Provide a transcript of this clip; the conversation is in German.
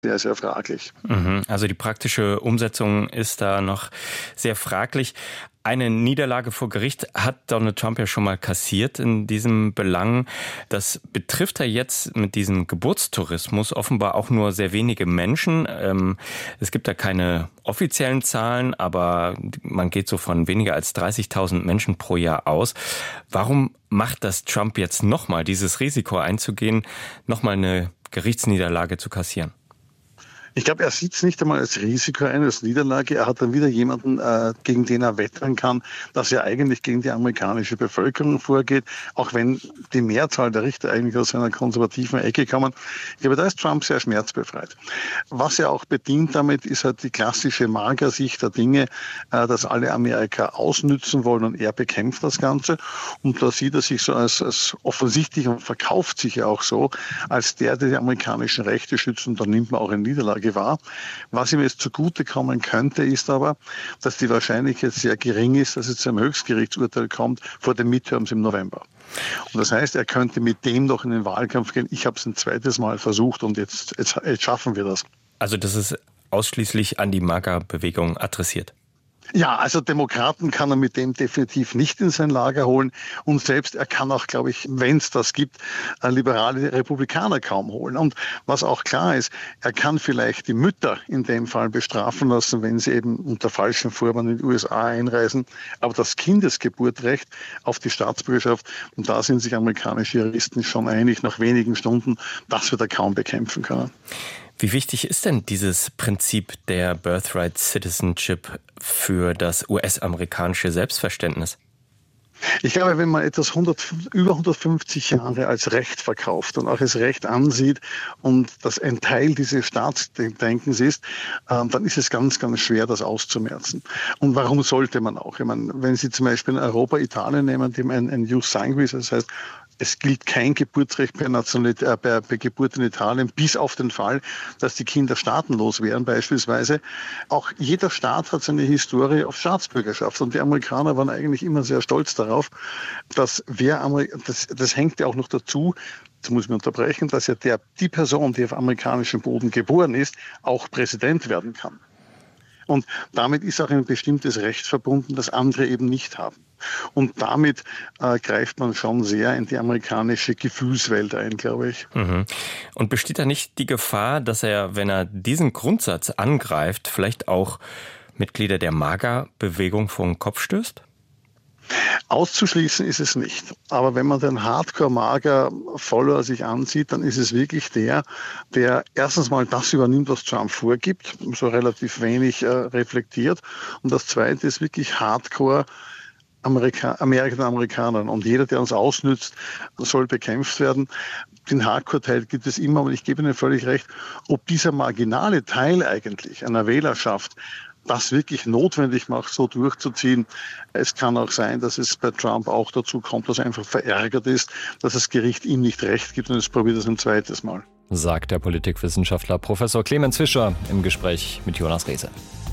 sehr, sehr fraglich. Also die praktische Umsetzung ist da noch sehr fraglich. Eine Niederlage vor Gericht hat Donald Trump ja schon mal kassiert in diesem Belang. Das betrifft er jetzt mit diesem Geburtstourismus offenbar auch nur sehr wenige Menschen. Es gibt da keine offiziellen Zahlen, aber man geht so von weniger als 30.000 Menschen pro Jahr aus. Warum macht das Trump jetzt nochmal, dieses Risiko einzugehen, nochmal eine Gerichtsniederlage zu kassieren? Ich glaube, er sieht es nicht einmal als Risiko ein, als Niederlage. Er hat dann wieder jemanden, gegen den er wettern kann, dass er eigentlich gegen die amerikanische Bevölkerung vorgeht, auch wenn die Mehrzahl der Richter eigentlich aus einer konservativen Ecke kommen. Ich glaube, da ist Trump sehr schmerzbefreit. Was er auch bedient damit, ist halt die klassische Magersicht der Dinge, dass alle Amerika ausnützen wollen und er bekämpft das Ganze. Und da sieht er sich so als offensichtlich und verkauft sich ja auch so, als der die amerikanischen Rechte schützt, und dann nimmt man auch eine Niederlage wahr. Was ihm jetzt zugutekommen könnte, ist aber, dass die Wahrscheinlichkeit sehr gering ist, dass es zu einem Höchstgerichtsurteil kommt vor den Midterms im November. Und das heißt, er könnte mit dem noch in den Wahlkampf gehen. Ich habe es ein zweites Mal versucht und jetzt schaffen wir das. Also das ist ausschließlich an die MAGA-Bewegung adressiert. Ja, also Demokraten kann er mit dem definitiv nicht in sein Lager holen. Und selbst er kann auch, glaube ich, wenn es das gibt, liberale Republikaner kaum holen. Und was auch klar ist, er kann vielleicht die Mütter in dem Fall bestrafen lassen, wenn sie eben unter falschem Vorwand in die USA einreisen. Aber das Kindesgeburtrecht auf die Staatsbürgerschaft, und da sind sich amerikanische Juristen schon einig, nach wenigen Stunden, das wird er kaum bekämpfen können. Wie wichtig ist denn dieses Prinzip der Birthright Citizenship für das US-amerikanische Selbstverständnis? Ich glaube, wenn man etwas über 150 Jahre als Recht verkauft und auch als Recht ansieht und das ein Teil dieses Staatsdenkens ist, dann ist es ganz, ganz schwer, das auszumerzen. Und warum sollte man auch? Ich meine, wenn Sie zum Beispiel in Europa Italien nehmen, dem ein Jus Sanguis, das heißt, es gilt kein Geburtsrecht bei Geburt in Italien, bis auf den Fall, dass die Kinder staatenlos wären beispielsweise. Auch jeder Staat hat seine Historie auf Staatsbürgerschaft. Und die Amerikaner waren eigentlich immer sehr stolz darauf, dass das hängt ja auch noch dazu, das muss man unterbrechen, dass ja die Person, die auf amerikanischem Boden geboren ist, auch Präsident werden kann. Und damit ist auch ein bestimmtes Recht verbunden, das andere eben nicht haben. Und damit greift man schon sehr in die amerikanische Gefühlswelt ein, glaube ich. Und besteht da nicht die Gefahr, dass er, wenn er diesen Grundsatz angreift, vielleicht auch Mitglieder der MAGA-Bewegung vor den Kopf stößt? Auszuschließen ist es nicht. Aber wenn man den Hardcore-Mager-Follower sich ansieht, dann ist es wirklich der erstens mal das übernimmt, was Trump vorgibt, so relativ wenig reflektiert. Und das Zweite ist wirklich Hardcore Amerikanern. Und jeder, der uns ausnützt, soll bekämpft werden. Den Hardcore-Teil gibt es immer, aber ich gebe Ihnen völlig recht, ob dieser marginale Teil eigentlich einer Wählerschaft das wirklich notwendig macht, so durchzuziehen. Es kann auch sein, dass es bei Trump auch dazu kommt, dass er einfach verärgert ist, dass das Gericht ihm nicht recht gibt und es probiert es ein zweites Mal. Sagt der Politikwissenschaftler Professor Clemens Fischer im Gespräch mit Jonas Rehse.